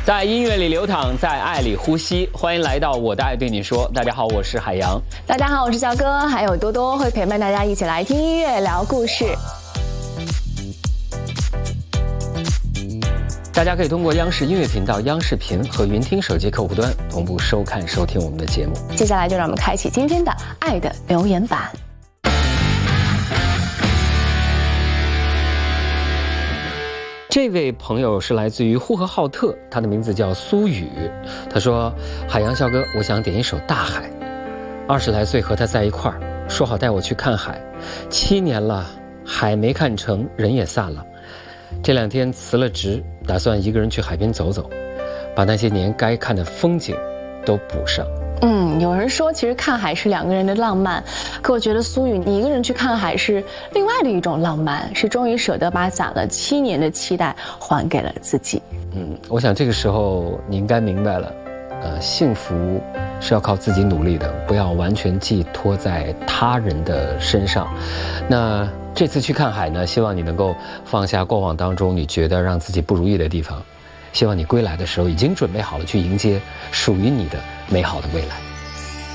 在音乐里流淌，在爱里呼吸。欢迎来到我的爱对你说。大家好，我是海洋。 大家好，我是小哥，还有多多会陪伴大家一起来听音乐、聊故事。 大家可以通过央视音乐频道、央视频和云听手机客户端同步收看、收听我们的节目。 接下来就让我们开启今天的爱的留言板。 这位朋友是来自于呼和浩特，他的名字叫苏雨。他说：海洋小哥，我想点一首《大海》。20来岁和他在一块儿，说好带我去看海，7年了，海没看成，人也散了。这2天辞了职，打算一个人去海边走走，把那些年该看的风景都补上。 有人说其实看海是2个人的浪漫，可我觉得苏雨你一个人去看海是另外的一种浪漫，是终于舍得把攒了7年的期待还给了自己。 我想这个时候你应该明白了，幸福是要靠自己努力的，不要完全寄托在他人的身上。那这次去看海呢，希望你能够放下过往当中你觉得让自己不如意的地方，希望你归来的时候已经准备好了去迎接属于你的美好的未来。